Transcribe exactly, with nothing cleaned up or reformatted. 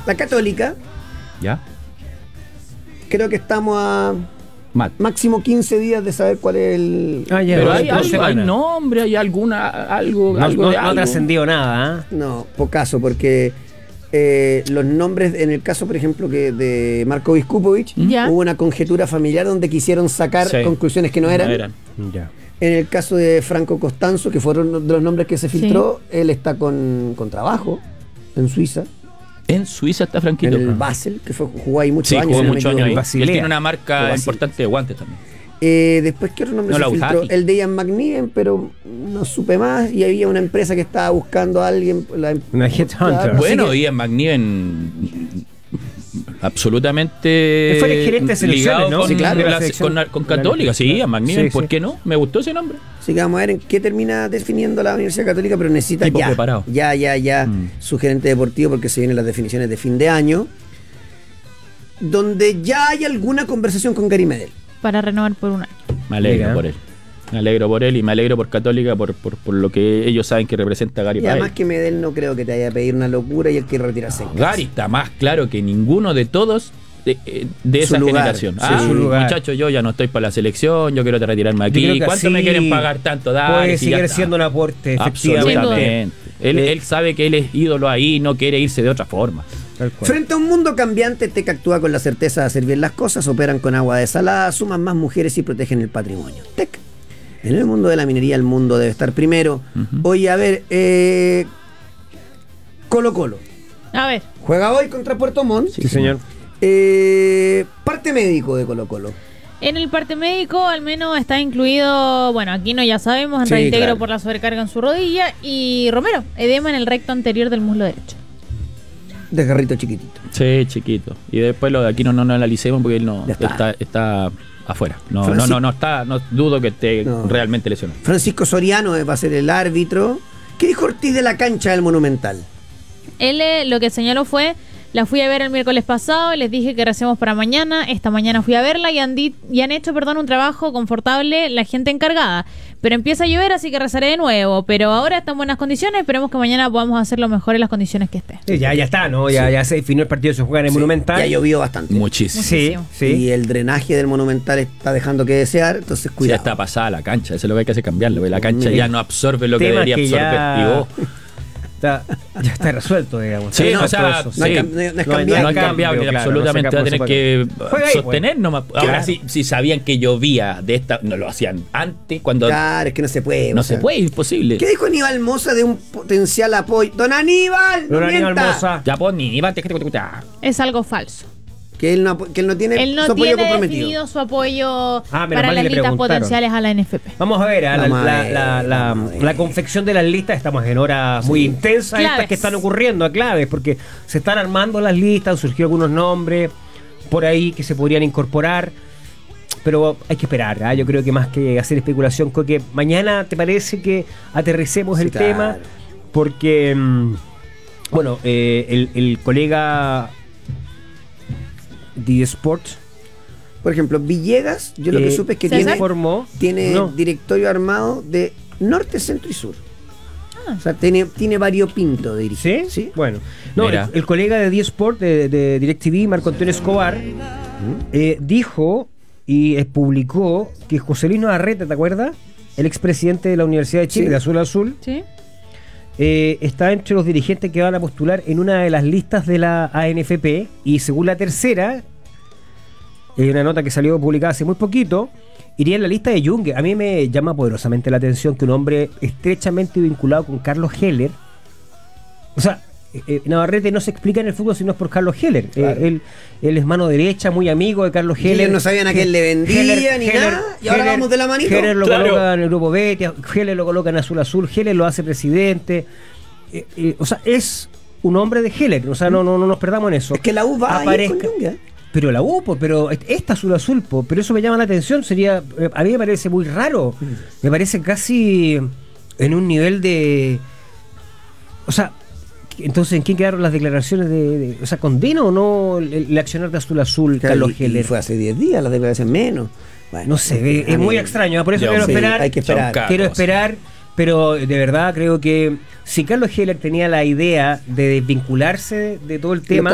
La Católica. ¿Ya? Creo que estamos a Mal. máximo quince días de saber cuál es el... Ah, ya, Pero dos- hay, dos algo, hay semanas. nombre, hay alguna, algo, No, algo no, de no ha algo. trascendido nada, ¿eh? No, pocaso, porque eh, los nombres, en el caso, por ejemplo, que de Marko Viskupovic, Ya. hubo una conjetura familiar donde quisieron sacar Sí. conclusiones que no eran. No eran. Ya. En el caso de Franco Costanzo, que fueron de los nombres que se Sí. filtró, él está con, con trabajo en Suiza, En Suiza está en Franquito. el Basel, que fue, jugó ahí muchos Sí, años. jugó si no me muchos años ahí. equivoco. Basilea. Él tiene una marca Basilea. importante de guantes también. Eh, después, ¿qué otro nombre No, se la filtró? Ujati. El de Ian McNiven, pero no supe más. Y había una empresa que estaba buscando a alguien. La, Una headhunter. Claro, así Bueno, que- Ian McNiven absolutamente Él fue el gerente de selecciones, ligado ¿no? con, Sí, claro, la- de la selección. con, con De la Católica, sí, Claro. Ian McNiven, Sí, ¿por sí. qué no? Me gustó ese nombre. Así que vamos a ver en qué termina definiendo la Universidad Católica, pero necesita Tipo ya, preparado. ya, ya, ya Mm. su gerente deportivo, porque se vienen las definiciones de fin de año, donde ya hay alguna conversación con Gary Medel. Para renovar por un año. Me alegro Mira. por él. Me alegro por él y me alegro por Católica, por, por, por lo que ellos saben que representa Gary Y además Medel. que Medel no creo que te vaya a pedir una locura y él quiere retirarse. en casa. Gary está más claro que ninguno de todos de, eh, de Su esa lugar, generación. sí. Ah, Su lugar. muchachos, yo ya no estoy para la selección, yo quiero retirarme Yo creo aquí. que ¿Cuánto así me quieren pagar tanto? Dale, Puede si ya seguir está. siendo un aporte, efectivamente. Absolutamente. Él, Eh, él sabe que él es ídolo ahí y no quiere irse de otra forma. Tal cual. Frente a un mundo cambiante, Teca actúa con la certeza de hacer bien las cosas, operan con agua desalada, suman más mujeres y protegen el patrimonio. Tec. En el mundo de la minería, el mundo debe estar primero. Ujú. Oye, a ver, eh, Colo Colo. A ver, Juega hoy contra Puerto Montt. Sí, señor. Eh, parte médico de Colo Colo. en el parte médico al menos está incluido, bueno, Aquino ya sabemos, en Sí, reintegro claro. por la sobrecarga en su rodilla, y Romero, edema en el recto anterior del muslo derecho. Desgarrito chiquitito. Sí, chiquito. Y después lo de aquí no, no, no analicemos porque él no Ya está. está, está afuera. No, no, Francisco- no, no está, no dudo que esté No. realmente lesionado. Francisco Soriano eh, va a ser el árbitro. ¿Qué dijo Ortiz de la cancha del Monumental? Él eh, lo que señaló fue: la fui a ver el miércoles pasado y les dije que recemos para mañana. Esta mañana fui a verla y han, di- y han hecho perdón, un trabajo confortable la gente encargada. Pero empieza a llover, así que rezaré de nuevo. Pero ahora está en buenas condiciones. Esperemos que mañana podamos hacerlo mejor en las condiciones que esté. Sí, ya, ya está, ¿no? Ya, ya se definió el partido, se juega en el Sí, Monumental. Ya llovió bastante. Muchísimo. Sí, Muchísimo. sí. Y el drenaje del Monumental está dejando que desear, entonces Ya cuidado. está pasada la cancha, eso es lo que hay que hacer, cambiarlo. porque La cancha Mira. ya no absorbe lo que Tema debería que absorber. ya- Y vos, Está, ya está resuelto, digamos. Sí, Está o sea, resuelto sí. No hay sí. cam- no es No hay- cambiable. no es cambiable, claro, absolutamente no se va a tener cambia, que Juega ahí, sostener pues. nomás. Ahora, Claro. si, si sabían que llovía de esta, no lo hacían antes, cuando Claro, es que no se puede. no o sea. se puede, es imposible. ¿Qué dijo Aníbal Moza de un potencial apoyo? ¡Don Aníbal! ¡No Don Aníbal mienta! Moza. Ya pues ni va, te- te- te- te- te- Es algo falso. Que él no, apo- que él no tiene Él no su apoyo tiene comprometido. definido su apoyo Ah, menos para mal las que le listas preguntaron. potenciales a la N F P. Vamos a ver, a la, Vamos a la- ver, la- la- vamos a ver. la confección de las listas. Estamos en horas muy intensas estas Claves. que están ocurriendo, a claves, porque se están armando las listas, han surgido algunos nombres por ahí que se podrían incorporar, pero hay que esperar. ¿ah? Yo creo que más que hacer especulación, creo que mañana te parece que aterricemos Sí, el claro. tema, porque, mm, bueno, eh, el, el colega de Sports Por ejemplo, Villegas, yo lo que eh, supe es que ¿César? tiene, informó, tiene no, directorio armado de norte, centro y sur. Ah. O sea, tiene, tiene variopinto de dirigir. ¿Sí? Bueno. No, Mira. el, el colega de D-Sport, de, de DirecTV, Marco Antonio Escobar, eh, dijo y eh, publicó que José Luis Navarrete, ¿te acuerdas? El expresidente de la Universidad de Chile, Sí. de Azul a Azul, ¿Sí? eh, está entre los dirigentes que van a postular en una de las listas de la A N F P, y según la tercera, eh, una nota que salió publicada hace muy poquito, iría en la lista de Junge. A mí me llama poderosamente la atención que un hombre estrechamente vinculado con Carlos Heller, o sea, eh, eh, Navarrete no se explica en el fútbol si no es por Carlos Heller. Claro. Eh, él, él es mano derecha, muy amigo de Carlos Y Heller. ellos no sabían a quién le vendía ni nada, y ahora vamos de la manito. Heller lo Claro. coloca en el grupo Betis, Heller lo coloca en Azul Azul, Heller lo hace presidente. Eh, eh, o sea, es un hombre de Heller, o sea, no, no, no nos perdamos en eso. Es que la U va a ir Aparezca- con Junge, ¿eh? Pero la U, po, pero esta Azul Azul, po, pero eso me llama la atención, sería, eh, a mí me parece muy raro, me parece casi en un nivel de, o sea, entonces ¿en quién quedaron las declaraciones de, de- o sea, condena o no el, el accionar de Azul Azul, Carlos Y- y Heller? fue hace diez días, la declaración menos. Bueno, No sé, ve- es a muy mí- extraño, por eso Ya, quiero sí, esperar, hay que esperar. Son quiero cacos. esperar, pero de verdad creo que si Carlos Heller tenía la idea de desvincularse de todo el tema,